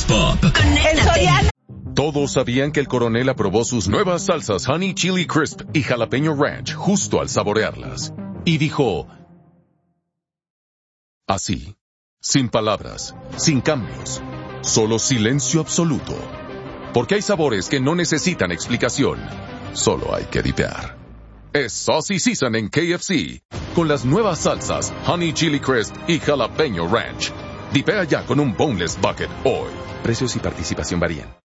Pop. Conéctate. Todos sabían que el coronel aprobó sus nuevas salsas Honey Chili Crisp y Jalapeño Ranch justo al saborearlas. Y dijo... así, sin palabras, sin cambios, solo silencio absoluto. Porque hay sabores que no necesitan explicación, solo hay que dipear. Es Saucy Season en KFC, con las nuevas salsas Honey Chili Crisp y Jalapeño Ranch. Dipea ya con un Boneless Bucket hoy. Precios y participación varían.